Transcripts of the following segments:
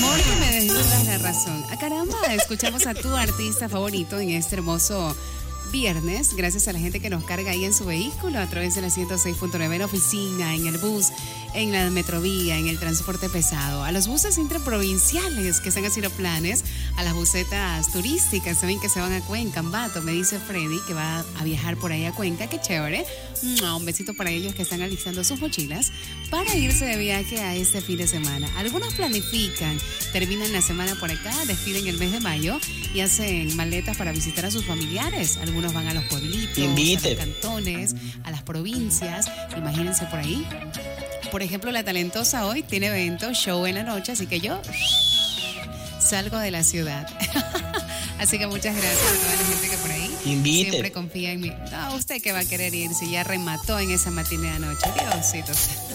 Mejor que me desnudas la razón. A caramba, escuchamos a tu artista favorito en este hermoso viernes, gracias a la gente que nos carga ahí en su vehículo a través de la 106.9 en la oficina, en el bus, en la metrovía, en el transporte pesado, a los buses interprovinciales que están haciendo planes, a las busetas turísticas también que se van a Cuenca, Ambato. Me dice Freddy que va a viajar por ahí a Cuenca, qué chévere. Un besito para ellos que están alistando sus mochilas para irse de viaje a este fin de semana. Algunos planifican, terminan la semana por acá, despiden el mes de mayo y hacen maletas para visitar a sus familiares. Algunos van a los pueblitos, a los cantones, a las provincias. Imagínense por ahí. Por ejemplo, la Talentosa hoy tiene evento, show en la noche, así que yo salgo de la ciudad. Así que muchas gracias a toda la gente que por ahí siempre confía en mí. No, ¿usted qué va a querer ir si ya remató en esa matinée de anoche? Diosito.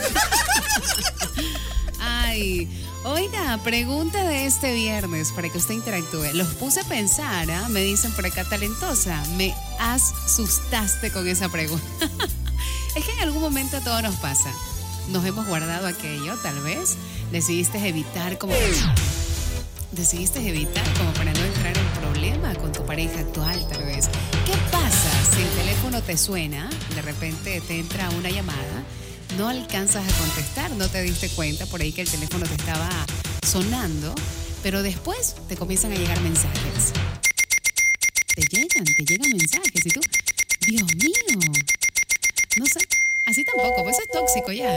Ay, oiga, pregunta de este viernes para que usted interactúe. Los puse a pensar, ¿eh? Me dicen por acá, Talentosa, me asustaste con esa pregunta. Es que en algún momento todo nos pasa. Nos hemos guardado aquello, tal vez. Decidiste evitar como para no entrar en problema con tu pareja actual, tal vez. ¿Qué pasa si el teléfono te suena, de repente te entra una llamada, no alcanzas a contestar, no te diste cuenta por ahí que el teléfono te estaba sonando, pero después te comienzan a llegar mensajes? Te llegan mensajes y tú, Dios mío, no sé, así tampoco, pues eso es tóxico ya.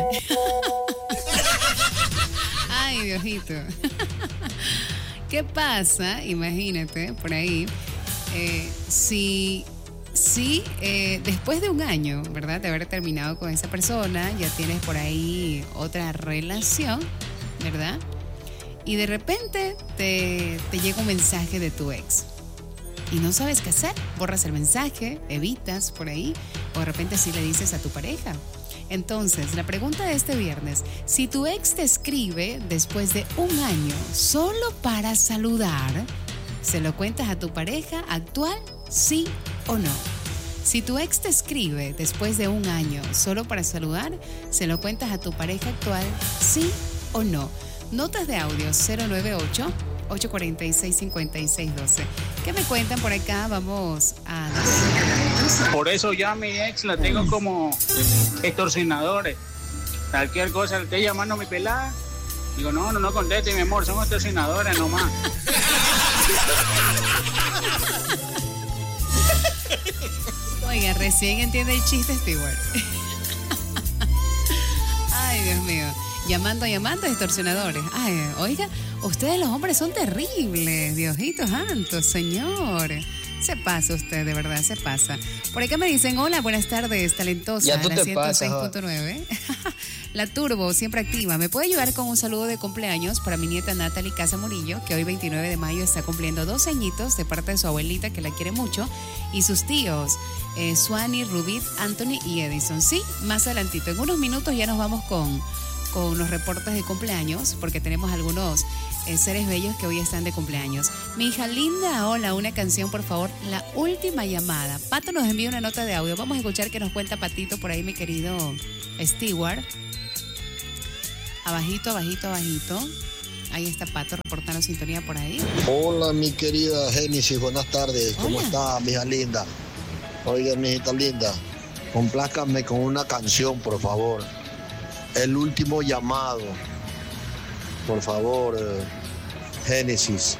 Ay, Diosito. ¿Qué pasa? Imagínate, por ahí, si después de un año, ¿verdad?, de haber terminado con esa persona, ya tienes por ahí otra relación, ¿verdad? Y de repente te llega un mensaje de tu ex y no sabes qué hacer, borras el mensaje, evitas por ahí, o de repente sí le dices a tu pareja. Entonces, la pregunta de este viernes, si tu ex te escribe después de un año solo para saludar, ¿se lo cuentas a tu pareja actual, sí o no? Si tu ex te escribe después de un año solo para saludar, ¿se lo cuentas a tu pareja actual, sí o no? Notas de audio 098-846-5612. ¿Qué me cuentan por acá? Vamos a... Por eso ya a mi ex la tengo como extorsionadores. Cualquier cosa, le estoy llamando a mi pelada. Digo, no conteste, mi amor, son extorsionadores nomás. Oiga, recién entiende el chiste, Stewart. Ay, Dios mío. Llamando, extorsionadores. Ay, oiga, ustedes los hombres son terribles. Diosito santo, señor. Se pasa usted, de verdad, se pasa. Por acá me dicen, hola, buenas tardes, Talentosa. Ya tú la te 106.9. La Turbo, siempre activa. ¿Me puede ayudar con un saludo de cumpleaños para mi nieta Natalie Casa Murillo, que hoy 29 de mayo está cumpliendo 2 añitos de parte de su abuelita, que la quiere mucho, y sus tíos, Suani, Rubit, Anthony y Edison? Sí, más adelantito. En unos minutos ya nos vamos con los reportes de cumpleaños, porque tenemos algunos seres bellos que hoy están de cumpleaños. Mi hija linda, hola, una canción, por favor, La Última Llamada. Pato nos envía una nota de audio. Vamos a escuchar qué nos cuenta Patito por ahí, mi querido Stewart. Abajito. Ahí está Pato reportando sintonía por ahí. Hola, mi querida Génesis, buenas tardes. Hola. ¿Cómo está, mi hija linda? Oiga, mi hijita linda, complázcame con una canción, por favor. El último llamado. Por favor, Génesis.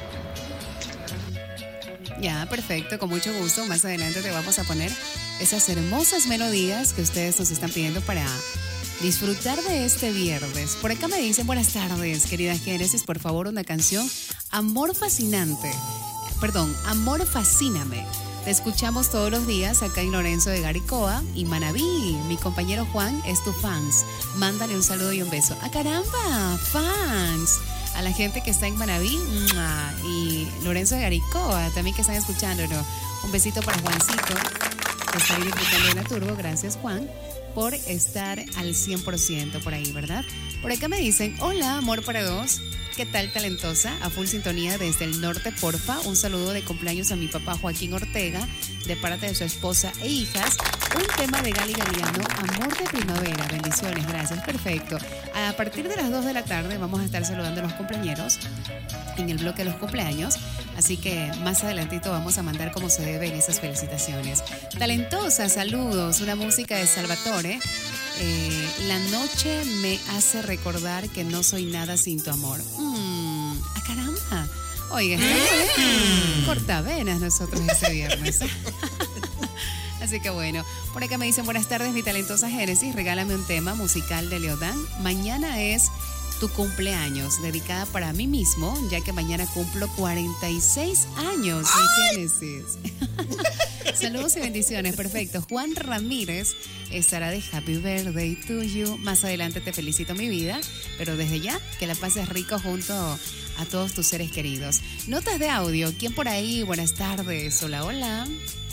Ya, perfecto, con mucho gusto. Más adelante te vamos a poner esas hermosas melodías que ustedes nos están pidiendo para disfrutar de este viernes. Por acá me dicen, buenas tardes, querida Génesis, por favor, una canción, Amor Fascinante. Perdón, Amor Fascíname. Te escuchamos todos los días acá en Lorenzo de Garicoa y Manabí. Mi compañero Juan es tu fans. Mándale un saludo y un beso. ¡Ah, caramba! ¡Fans! A la gente que está en Manabí y Lorenzo de Garicoa también que están escuchándonos. Un besito para Juancito, que está ahí disfrutando de la Turbo. Gracias, Juan, por estar al 100% por ahí, ¿verdad? Por acá me dicen, hola, amor para dos. ¿Qué tal, Talentosa? A full sintonía desde el norte, porfa. Un saludo de cumpleaños a mi papá Joaquín Ortega, de parte de su esposa e hijas. Un tema de Gali Galiano, Amor de Primavera. Bendiciones, gracias, perfecto. A partir de las 2 de la tarde vamos a estar saludando a los cumpleañeros en el bloque de los cumpleaños, así que más adelantito vamos a mandar como se deben esas felicitaciones. Talentosa, saludos, una música de Salvatore. La noche me hace recordar que no soy nada sin tu amor. Caramba. Oiga, estamos cortavenas nosotros ese viernes. Así que bueno, por acá me dicen buenas tardes, mi talentosa Génesis, regálame un tema musical de Leodán. Mañana es tu cumpleaños, dedicada para mí mismo, ya que mañana cumplo 46 años, mi Génesis. Saludos y bendiciones, perfecto. Juan Ramírez estará de Happy Birthday to you. Más adelante te felicito, mi vida, pero desde ya, que la pases rico junto a todos tus seres queridos. Notas de audio, ¿quién por ahí? Buenas tardes, hola, hola.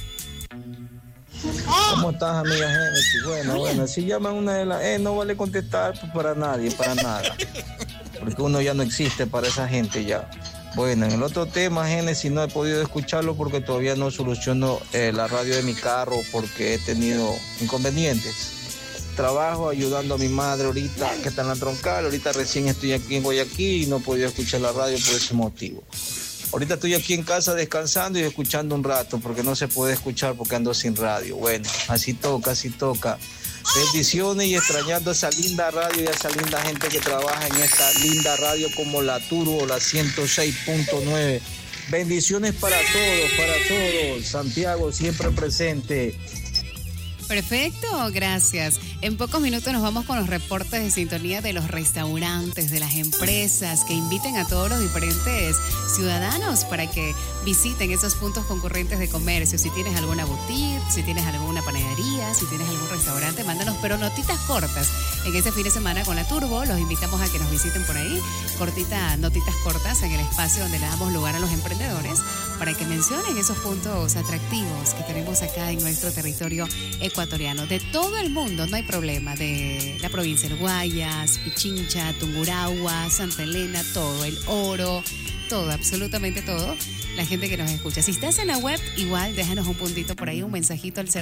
¿Cómo estás, amiga Génesis? Bueno, si llaman una de las... no vale contestar para nadie, para nada. Porque uno ya no existe para esa gente ya. Bueno, en el otro tema, Génesis, no he podido escucharlo porque todavía no soluciono la radio de mi carro porque he tenido inconvenientes. Trabajo ayudando a mi madre ahorita, que está en la troncal. Ahorita recién estoy aquí en Guayaquil y no he podido escuchar la radio por ese motivo. Ahorita estoy aquí en casa descansando y escuchando un rato porque no se puede escuchar porque ando sin radio. Bueno, así toca, así toca. Bendiciones y extrañando esa linda radio y a esa linda gente que trabaja en esta linda radio como la Turbo, la 106.9. Bendiciones para todos. Santiago siempre presente. Perfecto, gracias. En pocos minutos nos vamos con los reportes de sintonía de los restaurantes, de las empresas que inviten a todos los diferentes ciudadanos para que visiten esos puntos concurrentes de comercio. Si tienes alguna boutique, si tienes alguna panadería, si tienes algún restaurante, mándanos, pero notitas cortas. En este fin de semana con la Turbo los invitamos a que nos visiten por ahí. Notitas cortas en el espacio donde le damos lugar a los emprendedores para que mencionen esos puntos atractivos que tenemos acá en nuestro territorio ecuatoriano. De todo el mundo, no hay problema, de la provincia del Guayas, Pichincha, Tungurahua, Santa Elena, todo, el Oro, todo, absolutamente todo, la gente que nos escucha. Si estás en la web, igual déjanos un puntito por ahí, un mensajito al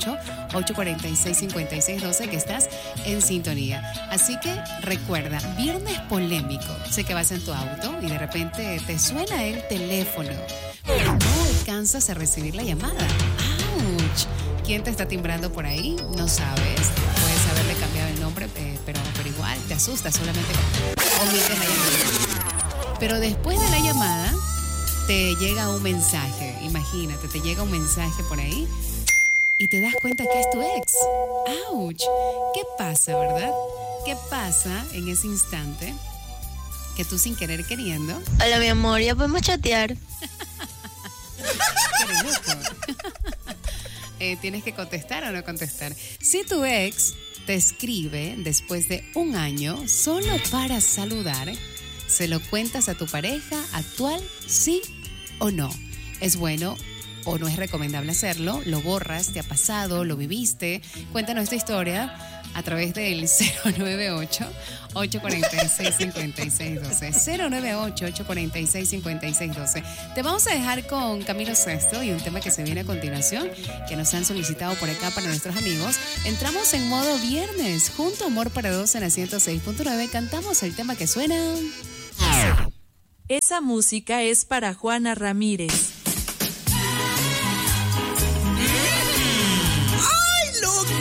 098-846-5612 que estás en sintonía. Así que recuerda, viernes polémico, sé que vas en tu auto y de repente te suena el teléfono, pero no alcanzas a recibir la llamada. ¡Auch! ¿Quién te está timbrando por ahí? No sabes. Puedes haberle cambiado el nombre, pero igual te asusta, solamente omites la llamada. Pero después de la llamada te llega un mensaje. Imagínate, te llega un mensaje por ahí y te das cuenta que es tu ex. ¡Auch! ¿Qué pasa, verdad? ¿Qué pasa en ese instante que tú sin querer queriendo? Hola, mi amor, ¿ya podemos chatear? ¡Qué loco! Tienes que contestar o no contestar. Si tu ex te escribe después de un año solo para saludar, ¿se lo cuentas a tu pareja actual, sí o no? ¿Es bueno o no es recomendable hacerlo? ¿Lo borras? ¿Te ha pasado? ¿Lo viviste? Cuéntanos tu historia a través del 098-846-5612. 098-846-5612. Te vamos a dejar con Camilo Sesto y un tema que se viene a continuación, que nos han solicitado por acá para nuestros amigos. Entramos en modo viernes, junto a Amor para Dos en la 106.9. Cantamos el tema que suena. Esa música es para Juana Ramírez.